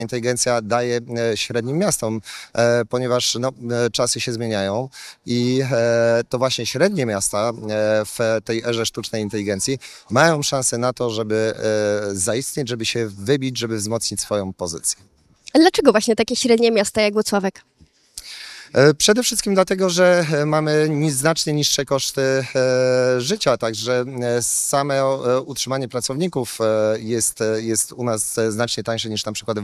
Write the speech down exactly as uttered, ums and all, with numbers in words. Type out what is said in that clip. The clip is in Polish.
inteligencja daje e, średnim miastom, e, ponieważ no, e, czasy się zmieniają i e, to właśnie średnie miasta e, w tej erze sztucznej inteligencji mają szansę na to, żeby e, zaistnieć, żeby się wybić, żeby wzmocnić swoją pozycję. A dlaczego właśnie takie średnie miasta jak Włocławek? E, Przede wszystkim dlatego, że e, mamy ni- znacznie niższe koszty e, życia, także e, same e, utrzymanie pracowników e, jest, e, jest u nas e, znacznie tańsze niż na przykład